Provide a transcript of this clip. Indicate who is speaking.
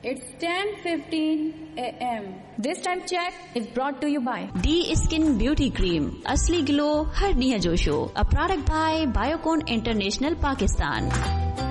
Speaker 1: It's 10:15 a.m.
Speaker 2: This time check is brought to you by
Speaker 3: D Skin Beauty Cream. Asli glow, har niya josho. A product by Biocon International, Pakistan.